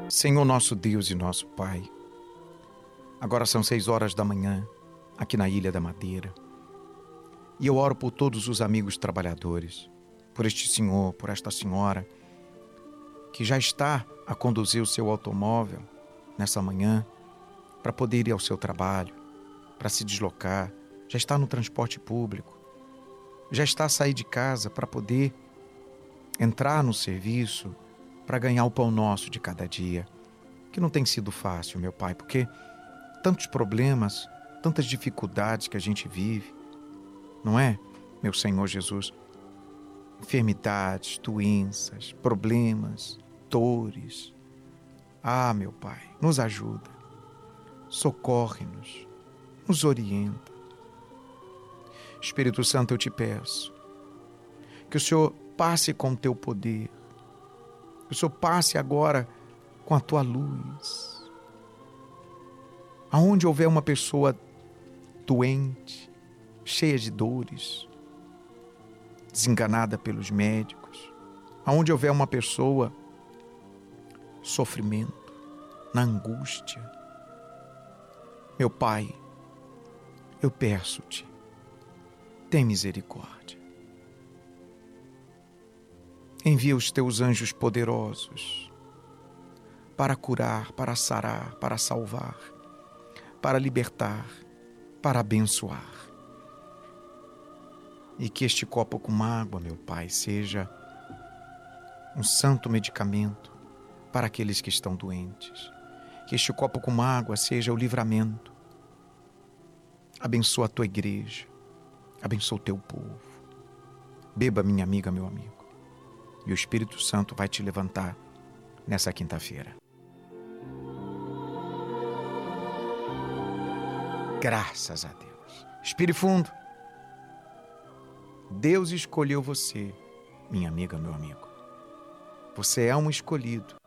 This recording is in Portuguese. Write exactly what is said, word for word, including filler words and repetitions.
Senhor nosso Deus e nosso Pai, agora são seis horas da manhã, aqui na Ilha da Madeira, e eu oro por todos os amigos trabalhadores, por este senhor, por esta senhora, que já está a conduzir o seu automóvel nessa manhã, para poder ir ao seu trabalho, para se deslocar, já está no transporte público, já está a sair de casa para poder entrar no serviço, para ganhar o pão nosso de cada dia, que não tem sido fácil, meu Pai, porque tantos problemas, tantas dificuldades que a gente vive, não é, meu Senhor Jesus? Enfermidades, doenças, problemas, dores. Ah, meu Pai, nos ajuda, socorre-nos, nos orienta. Espírito Santo, eu te peço que o Senhor passe com o teu poder, que o Senhor passe agora com a tua luz. Aonde houver uma pessoa doente, cheia de dores, desenganada pelos médicos, aonde houver uma pessoa sofrimento, na angústia, meu Pai, eu peço-te, tem misericórdia. Envia os teus anjos poderosos para curar, para sarar, para salvar, para libertar, para abençoar. E que este copo com água, meu Pai, seja um santo medicamento para aqueles que estão doentes. Que este copo com água seja o livramento. Abençoa a tua igreja, abençoa o teu povo. Beba, minha amiga, meu amigo, e o Espírito Santo vai te levantar nessa quinta-feira. Graças a Deus. Respire fundo. Deus escolheu você, minha amiga, meu amigo. Você é um escolhido.